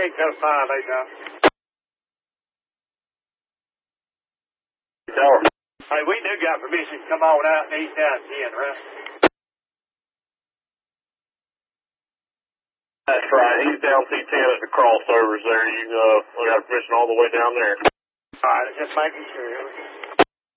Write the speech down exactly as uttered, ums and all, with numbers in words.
take that file right now. Tower. Hey, we do got permission to come on out and east down ten, right? That's right. He's down T ten at the crossovers there. You uh, we got permission all the way down there. All right, just making sure.